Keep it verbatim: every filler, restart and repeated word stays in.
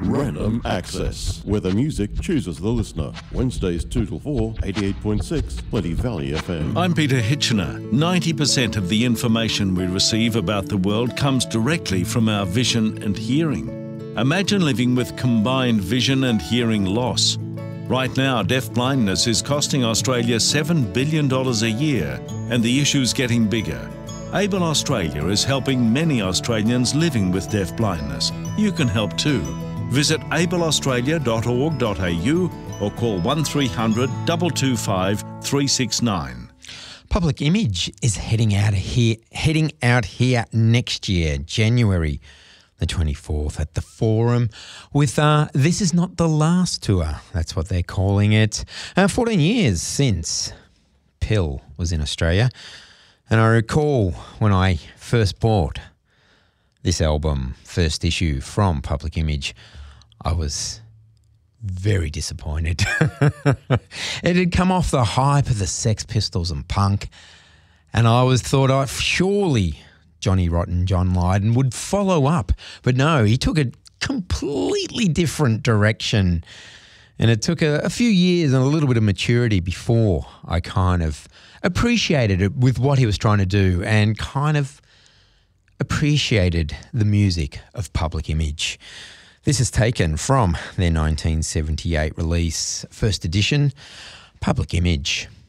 Random Access, where the music chooses the listener. Wednesdays two till four, eighty-eight point six, Plenty Valley F M. I'm Peter Hitchener. ninety percent of the information we receive about the world comes directly from our vision and hearing. Imagine living with combined vision and hearing loss. Right now, deafblindness is costing Australia seven billion dollars a year, and the issue's getting bigger. Able Australia is helping many Australians living with deafblindness. You can help too. Visit able australia dot org dot a u or call one three hundred, two two five, three six nine. Public Image is heading out here, heading out here next year, January the twenty-fourth, at the Forum with uh, This Is Not the Last Tour. That's what they're calling it. Uh, fourteen years since Pill was in Australia. And I recall when I first bought this album, first issue from Public Image, I was very disappointed. It had come off the hype of the Sex Pistols and punk, and I was thought, oh, surely Johnny Rotten, John Lydon would follow up. But no, he took a completely different direction, and it took a, a few years and a little bit of maturity before I kind of appreciated it with what he was trying to do and kind of appreciated the music of Public Image. This is taken from their nineteen seventy-eight release, first edition, Public Image.